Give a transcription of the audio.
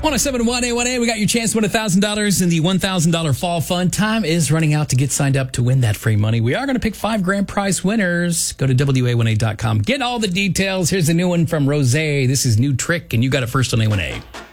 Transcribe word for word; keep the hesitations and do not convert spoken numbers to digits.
one oh seven point one A one A, we got your chance to win one thousand dollars in the one thousand dollars Fall Fund. Time is running out to get signed up to win that free money. We are going to pick five grand prize winners. Go to W A one A dot com. Get all the details. Here's a new one from Rose. This is New Trick, and you got it first on A one A.